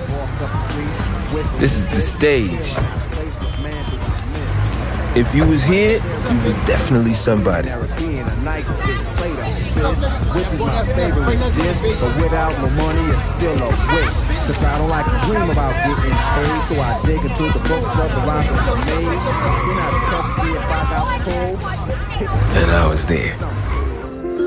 This is the stage. If you was here, you was definitely somebody. Which is my favorite dish, but without no money, it's still a waste. Cause I don't like to dream about getting paid, so I dig into the books of the rhymes that are made. Then I touch see if I got pulled. And I was there.